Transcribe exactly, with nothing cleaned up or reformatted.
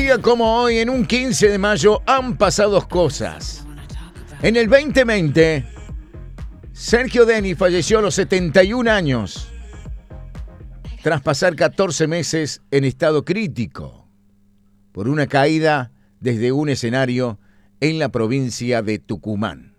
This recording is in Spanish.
día como hoy, en un quince de mayo, han pasado cosas. En el veinte veinte, Sergio Denis falleció a los setenta y un años, tras pasar catorce meses en estado crítico, por una caída desde un escenario en la provincia de Tucumán.